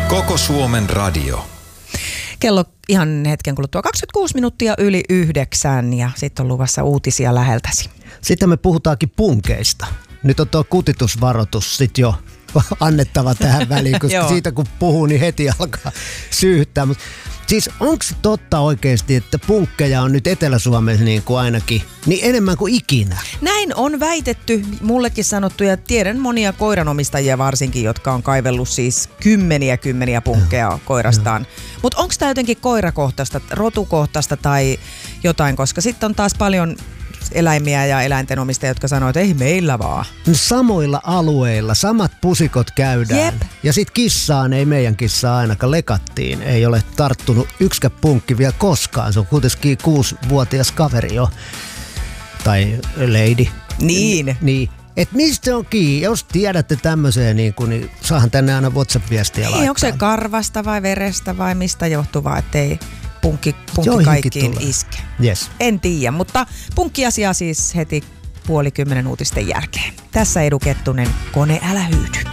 Koko Suomen radio. Kello ihan hetken kuluttua 26 minuuttia yli 9 ja sitten on luvassa uutisia läheltäsi. Sitten me puhutaankin punkeista. Nyt on tuo kutitusvaroitus sitten jo annettava tähän väliin, koska siitä kun puhuu, niin heti alkaa syyttää. Mut siis onko se totta oikeasti, että punkkeja on nyt Etelä-Suomessa niin kuin ainakin niin enemmän kuin ikinä? Näin on väitetty, mullekin sanottu, ja tiedän monia koiranomistajia varsinkin, jotka on kaivellut siis kymmeniä punkkeja koirastaan. Mutta onko tämä jotenkin koirakohtaista, rotukohtaista tai jotain, koska sitten on taas paljon eläimiä ja eläintenomistajia, jotka sanoo, että ei meillä vaan. Samoilla alueilla samat pusikot käydään. Jep. Ja sit kissaan ei meidän kissaa ainakaan lekattiin. Ei ole tarttunut yksikään punkki vielä koskaan. Se on kuitenkin 6-vuotias kaveri jo. Tai lady. Niin. Et mistä on kiinni? Jos tiedätte tämmöiseen, niin saahan tänne aina WhatsApp-viestiä laittaa. Onko se karvasta vai verestä vai mistä johtuvaa, ettei punkki kaikkiin iske? Yes. En tiedä, mutta punkkiasiaa siis heti 9:30 uutisten jälkeen. Tässä Edu Kettunen, Kone älä hyydy.